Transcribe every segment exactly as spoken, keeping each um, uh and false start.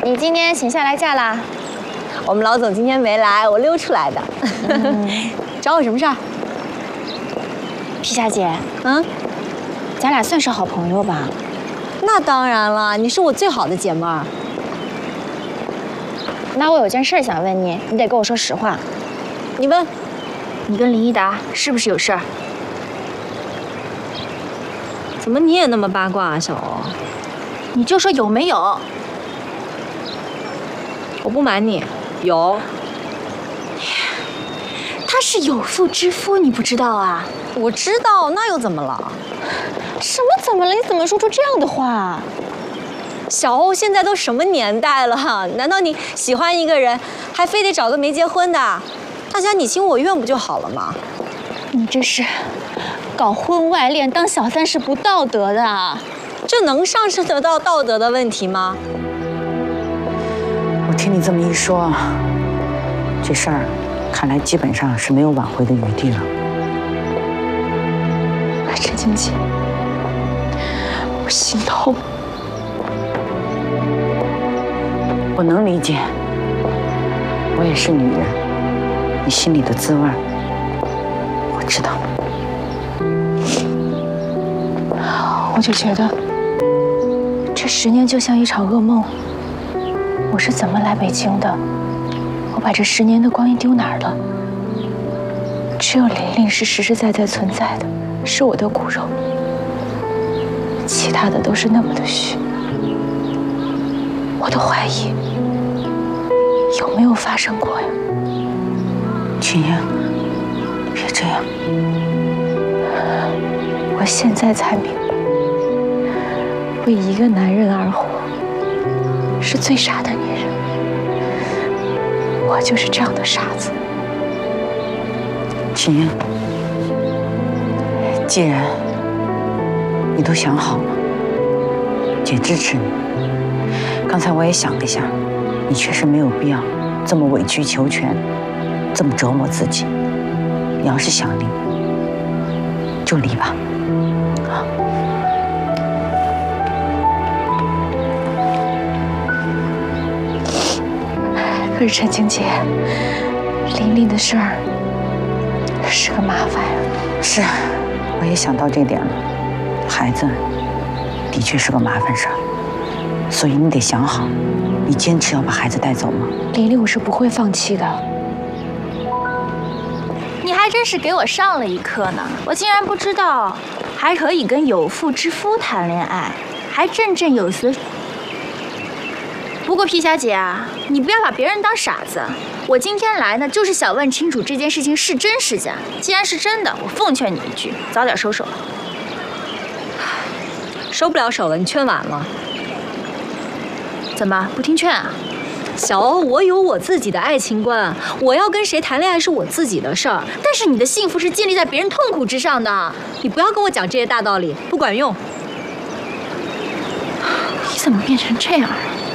你今天请下来假啦？ 我们老总今天没来，我溜出来的。嗯、找我什么事儿？ 皮霞姐， 嗯， 咱俩算是好朋友吧？ 那当然了，你是我最好的姐妹儿。 那我有件事想问你，你得跟我说实话。 你问。 你跟林一达是不是有事儿？ 怎么你也那么八卦啊，小欧？ 你就说有没有？ 我不瞒你，有。 他是有妇之夫，你不知道啊？ 我知道，那又怎么了？ 什么怎么了？你怎么说出这样的话？ 小欧，现在都什么年代了？难道你喜欢一个人，还非得找个没结婚的？大家你情我愿不就好了吗？ 你这是搞婚外恋当小三是不道德的， 这能上升得到道德的问题吗？ 我听你这么一说，这事儿看来基本上是没有挽回的余地了。 陈静姐，我心痛。 我能理解，我也是女人，你心里的滋味我知道。 我就觉得这十年就像一场噩梦。我是怎么来北京的？我把这十年的光阴丢哪儿了？只有琳琳是实实在在存在的，是我的骨肉，其他的都是那么的虚。我都怀疑有没有发生过呀？ 秦英，别这样。 我现在才明白，为一个男人而活是最傻的女人。我就是这样的傻子。 秦英，既然你都想好了，姐支持你。刚才我也想了一下，你确实没有必要这么委曲求全，这么折磨自己。你要是想离，就离吧。啊。 可是陈静姐，琳琳的事儿是个麻烦呀。 是，我也想到这点了。孩子的确是个麻烦事儿，所以你得想好，你坚持要把孩子带走吗？ 琳琳，我是不会放弃的。 你还真是给我上了一课呢！我竟然不知道，还可以跟有妇之夫谈恋爱，还振振有词。不过皮霞姐啊，你不要把别人当傻子。我今天来呢，就是想问清楚这件事情是真是假。既然是真的，我奉劝你一句，早点收手。 收不了手了，你劝晚了。 怎么不听劝啊？ 小欧，我有我自己的爱情观，我要跟谁谈恋爱是我自己的事儿。 但是你的幸福是建立在别人痛苦之上的。 你不要跟我讲这些大道理，不管用。 你怎么变成这样了？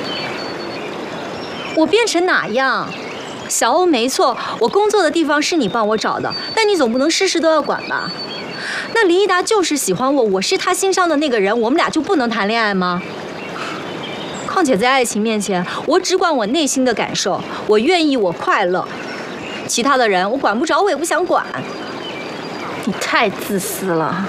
我变成哪样？小欧，没错，我工作的地方是你帮我找的，但你总不能事事都要管吧？那林一达就是喜欢我，我是他心上的那个人，我们俩就不能谈恋爱吗？况且在爱情面前，我只管我内心的感受，我愿意，我快乐，其他的人我管不着，我也不想管。 你太自私了。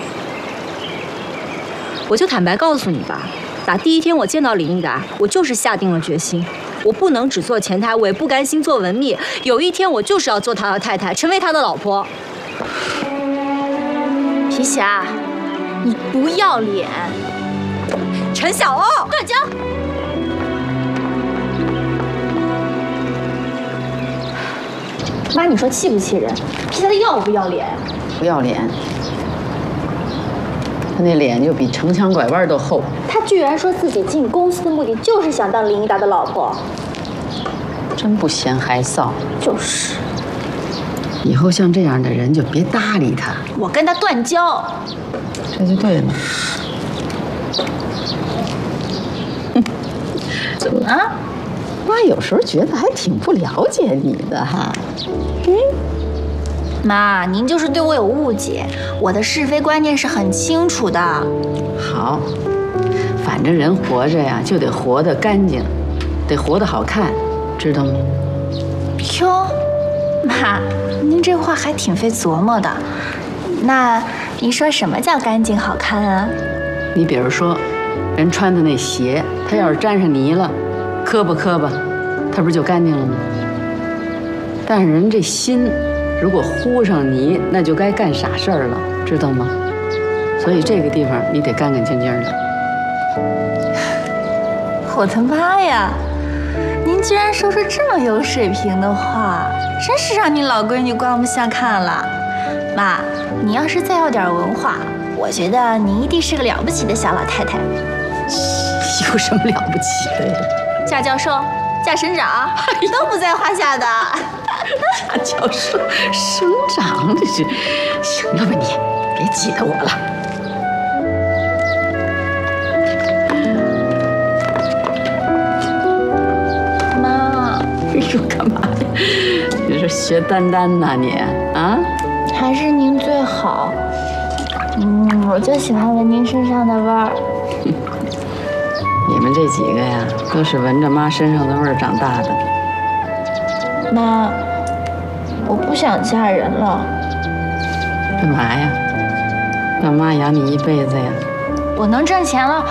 我就坦白告诉你吧，打第一天我见到林一达，我就是下定了决心，我不能只做前台，我也不甘心做文秘，有一天我就是要做他的太太，成为他的老婆。 皮霞，你不要脸！ 陈小欧， 断交！妈，你说气不气人？皮霞的要不要脸？ 不要脸。他那脸就比城墙拐弯都厚。 他居然说自己进公司的目的就是想当林一达的老婆， 真不嫌孩臊。 就是。 以后像这样的人就别搭理他。 我跟他断交。 这就对了。怎么了？妈有时候觉得还挺不了解你的哈。 嗯。妈，您就是对我有误解，我的是非观念是很清楚的。 好，反正人活着呀，就得活得干净。 得活得好看，知道吗？ 哟，妈，您这话还挺费琢磨的。那您说什么叫干净好看啊？ 你比如说，人穿的那鞋，它要是沾上泥了，磕吧磕吧，它不是就干净了吗？但是人这心，如果糊上泥，那就该干傻事儿了，知道吗？所以这个地方你得干干净净的。 我的妈呀！您居然说出这么有水平的话，真是让您老闺女刮目相看了。妈，你要是再要点文化，我觉得你一定是个了不起的小老太太。 有什么了不起的呀？ 贾教授、贾省长都不在话下的。 贾教授、省长，这是行了吧你？别挤得我了。 妈， 你说干嘛呀？你是学丹丹呐你啊？ 还是您最好。嗯，我就喜欢闻您身上的味儿。 你们这几个呀，都是闻着妈身上的味儿长大的。 妈，我不想嫁人了。 干嘛呀？让妈养你一辈子呀？ 我能挣钱了，